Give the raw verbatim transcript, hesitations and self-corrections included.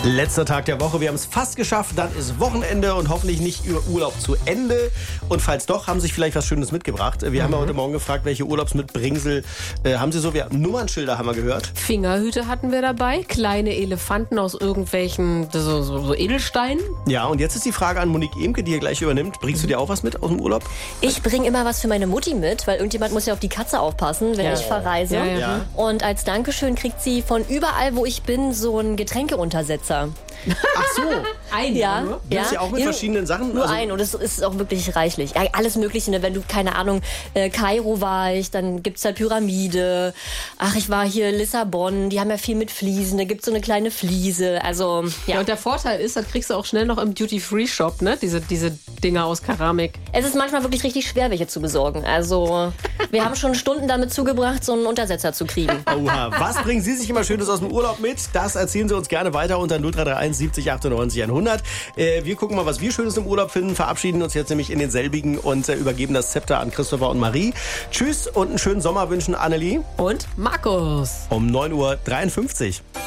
Letzter Tag der Woche, wir haben es fast geschafft, dann ist Wochenende und hoffentlich nicht Ihr Urlaub zu Ende. Und falls doch, haben Sie sich vielleicht was Schönes mitgebracht. Wir mhm. haben ja heute Morgen gefragt, welche Urlaubsmitbringsel äh, haben Sie so? Wir, Nummernschilder haben wir gehört. Fingerhüte hatten wir dabei, kleine Elefanten aus irgendwelchen so, so, so Edelsteinen. Ja, und jetzt ist die Frage an Monique Emke, die hier gleich übernimmt. Bringst du dir auch was mit aus dem Urlaub? Ich bringe immer was für meine Mutti mit, weil irgendjemand muss ja auf die Katze aufpassen, wenn Ja. ich verreise. Ja, ja. Ja. Und als Dankeschön kriegt sie von überall, wo ich bin, so einen Getränkeuntersetzer. Ach so, Ein Ja, nur. du bist ja auch mit Ja, verschiedenen Sachen. Nur Also- ein und es ist auch wirklich reichlich. Ja, alles Mögliche, ne? Wenn du, keine Ahnung, äh, Kairo war ich, dann gibt's da Pyramide. Ach, ich war hier Lissabon, die haben ja viel mit Fliesen, da gibt's so eine kleine Fliese. Also, Ja, ja. und der Vorteil ist, das kriegst du auch schnell noch im Duty-Free-Shop, ne? Diese, diese Dinger aus Keramik. Es ist manchmal wirklich richtig schwer, welche zu besorgen. Also, wir haben schon Stunden damit zugebracht, so einen Untersetzer zu kriegen. Oha. Was bringen Sie sich immer Schönes aus dem Urlaub mit? Das erzählen Sie uns gerne weiter unter null drei drei eins siebzig achtundneunzig hundert. Äh, wir gucken mal, was wir Schönes im Urlaub finden, verabschieden uns jetzt nämlich in den selbigen und äh, übergeben das Zepter an Christopher und Marie. Tschüss und einen schönen Sommer wünschen Annelie Und Markus. um neun Uhr dreiundfünfzig.